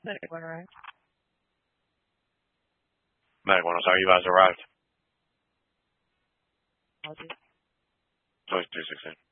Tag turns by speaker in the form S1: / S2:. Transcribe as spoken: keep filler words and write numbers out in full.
S1: Medic one arrived.
S2: Medic one, sorry, you guys arrived.
S1: Apologies.
S2: twenty-three sixteen.